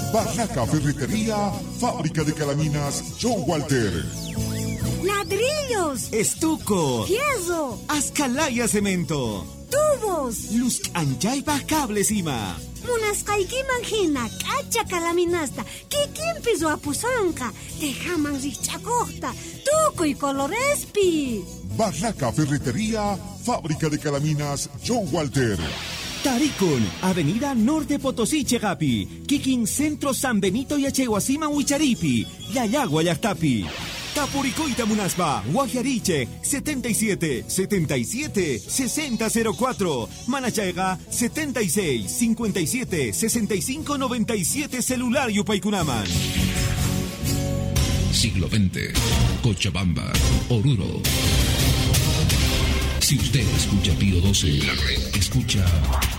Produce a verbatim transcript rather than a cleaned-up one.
Barraca Ferretería, fábrica de calaminas John Walter. Ladrillos, estuco, fierro, ascalaya cemento, tubos, luz anchaypa cables ima. Munasqaykiman hina k'acha kalaminasta kikinpis wapusanqa tejaman riqch'akuqta tukuy colorespi. Barraca Ferretería, fábrica de calaminas John Walter. Taricon, Avenida Norte Potosí, Chegapi, Kikin Centro San Benito y Acheguasima, Huicharipi, Yayagua, Yachtapi. Tapuricoita Munaspa, Guajariche, setenta y siete, setenta y siete, sesenta cero cuatro. Manachaiga, setenta y seis, cincuenta y siete, sesenta y cinco, noventa y siete, celular Yupaykunaman. Siglo veinte, Cochabamba, Oruro. Si usted escucha Pío doce, la red escucha